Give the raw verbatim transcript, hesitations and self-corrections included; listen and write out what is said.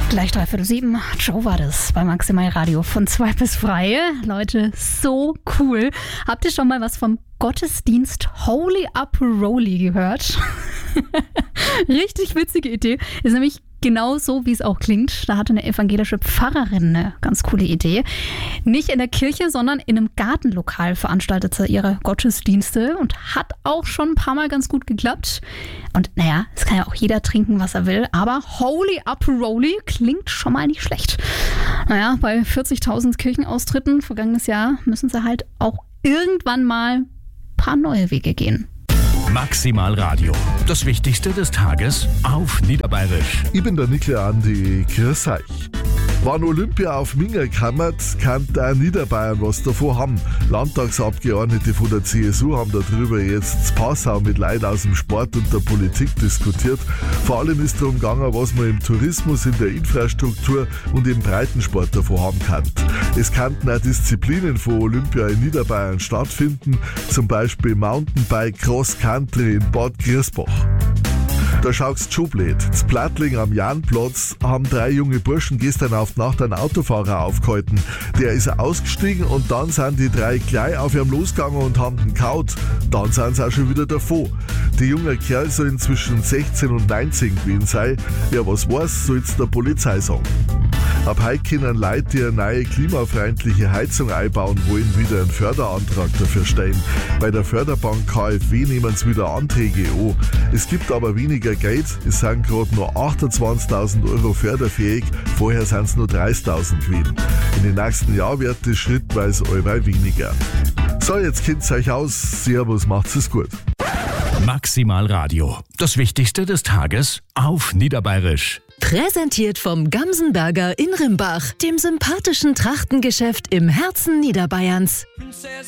Gleich dreiviertel sieben. Joe war das bei Maximal Radio von zwei bis frei. Leute, so cool. Habt ihr schon mal was vom Gottesdienst Holy Up Roly gehört? Richtig witzige Idee. Ist nämlich genau so, wie es auch klingt. Da hatte eine evangelische Pfarrerin eine ganz coole Idee. Nicht in der Kirche, sondern in einem Gartenlokal veranstaltet sie ihre Gottesdienste und hat auch schon ein paar Mal ganz gut geklappt. Und naja, es kann ja auch jeder trinken, was er will, aber Holy Up Roly klingt schon mal nicht schlecht. Naja, bei vierzigtausend Kirchenaustritten vergangenes Jahr müssen sie halt auch irgendwann mal ein paar neue Wege gehen. Maximal Radio. Das Wichtigste des Tages auf Niederbayerisch. Ich bin der Nikle Andi, grüß euch. Wenn Olympia auf Minga kammert, kann auch Niederbayern was davon haben. Landtagsabgeordnete von der C S U haben darüber jetzt zu Passau mit Leuten aus dem Sport und der Politik diskutiert. Vor allem ist darum gegangen, was man im Tourismus, in der Infrastruktur und im Breitensport davon haben kann. Es könnten auch Disziplinen von Olympia in Niederbayern stattfinden, zum Beispiel Mountainbike Cross Country in Bad Giersbach. Da schaut's schon blöd. Z Plattling am Jahnplatz haben drei junge Burschen gestern auf die Nacht einen Autofahrer aufgehalten. Der ist ausgestiegen und dann sind die drei gleich auf ihm losgegangen und haben ihn gehauen. Dann sind sie auch schon wieder davon. Der junge Kerl soll inzwischen sechzehn und neunzehn gewesen sein. Wer was weiß, soll's der Polizei sagen. Ab heute können Leute, die eine neue klimafreundliche Heizung einbauen wollen, wieder einen Förderantrag dafür stellen. Bei der Förderbank K f W nehmen sie wieder Anträge an. Es gibt aber weniger Geld. Es sind gerade nur achtundzwanzigtausend Euro förderfähig. Vorher sind es nur dreißigtausend gewesen. In den nächsten Jahren wird es schrittweise allweil weniger. So, jetzt kennt's euch aus. Servus, macht's es gut. Maximal Radio. Das Wichtigste des Tages auf Niederbayerisch. Präsentiert vom Gamsenberger in Rimbach, dem sympathischen Trachtengeschäft im Herzen Niederbayerns.